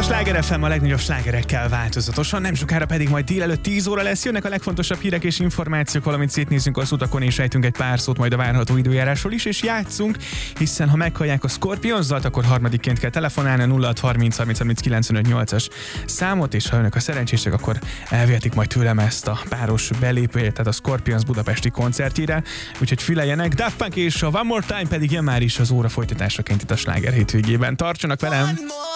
Sláger FM a legnagyobb slágerekkel változatosan, nem sokára pedig majd délelőtt 10 óra lesz, jönnek a legfontosabb hírek és információk, valamint szétnézünk az utakon és ejtünk egy pár szót majd a várható időjárásról is, és játszunk, hiszen ha meghallják a Scorpions dalt, akkor harmadikként kell telefonálni a 0630 30 30 95 8-as számot, és ha önök a szerencsések, akkor elvihetik majd tőlem ezt a páros belépőjét, tehát a Scorpions budapesti koncertjére, úgyhogy füleljenek. Daft Punk és a One More Time pedig jön már is az óra folytatásaként itt a Sláger hétvégében. Tartsanak velem!